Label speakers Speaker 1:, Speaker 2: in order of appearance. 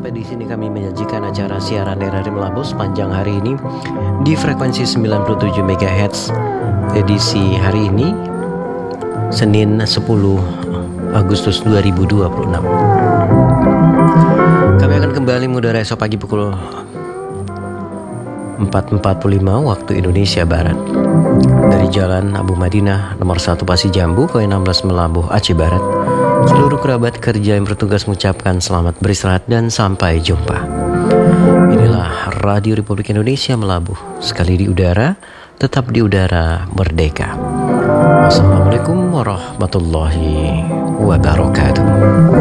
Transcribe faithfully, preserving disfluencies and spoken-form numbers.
Speaker 1: sampai di sini kami menyajikan acara siaran R R I Melabu sepanjang hari ini di frekuensi sembilan puluh tujuh megahertz edisi hari ini Senin sepuluh Agustus dua ribu dua puluh enam. Kami akan kembali mengudara esok pagi pukul empat empat puluh lima waktu Indonesia Barat dari Jalan Abu Madinah nomor satu Pasi Jambu K W enam belas Melabuh Aceh Barat. Seluruh kerabat kerja yang bertugas mengucapkan selamat beristirahat dan sampai jumpa. Inilah Radio Republik Indonesia Melabuh, sekali di udara, tetap di udara merdeka. Wassalamualaikum warahmatullahi wabarakatuh.